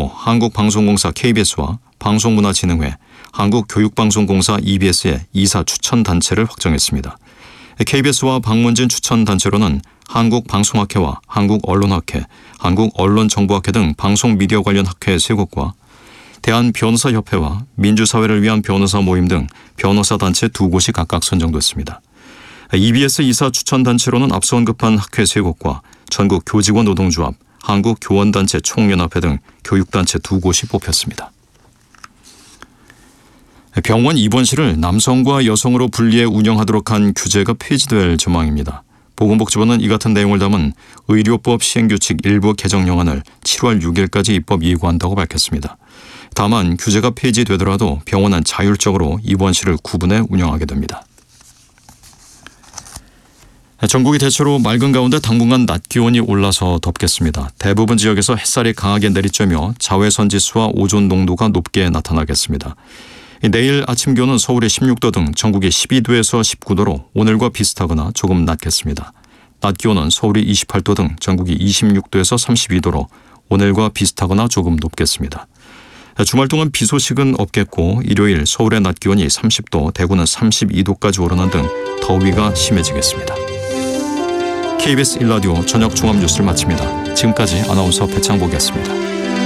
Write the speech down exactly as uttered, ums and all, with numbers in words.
대체로 한국방송공사 케이비에스와 방송문화진흥회, 한국교육방송공사 이비에스의 이사 추천단체를 확정했습니다. 케이비에스와 방문진 추천단체로는 한국방송학회와 한국언론학회, 한국언론정보학회 등 방송미디어 관련 학회 세 곳과 대한변호사협회와 민주사회를 위한 변호사 모임 등 변호사단체 두 곳이 각각 선정됐습니다. 이비에스 이사 추천단체로는 앞서 언급한 학회 세 곳과 전국교직원 노동조합, 한국교원단체 총연합회 등 교육단체 두 곳이 뽑혔습니다. 병원 입원실을 남성과 여성으로 분리해 운영하도록 한 규제가 폐지될 전망입니다. 보건복지부는 이 같은 내용을 담은 의료법 시행규칙 일부 개정령안을 칠월 육일까지 입법 예고한다고 밝혔습니다. 다만 규제가 폐지되더라도 병원은 자율적으로 입원실을 구분해 운영하게 됩니다. 전국이 대체로 맑은 가운데 당분간 낮 기온이 올라서 덥겠습니다. 대부분 지역에서 햇살이 강하게 내리쬐며 자외선 지수와 오존 농도가 높게 나타나겠습니다. 내일 아침 기온은 서울이 십육 도 등 전국이 십이 도에서 십구 도로 오늘과 비슷하거나 조금 낮겠습니다. 낮 기온은 서울이 이십팔 도 등 전국이 이십육 도에서 삼십이 도로 오늘과 비슷하거나 조금 높겠습니다. 주말 동안 비 소식은 없겠고 일요일 서울의 낮 기온이 삼십 도, 대구는 삼십이 도까지 오르는 등 더위가 심해지겠습니다. 케이비에스 일 라디오 저녁 종합 뉴스를 마칩니다. 지금까지 아나운서 배창복이었습니다.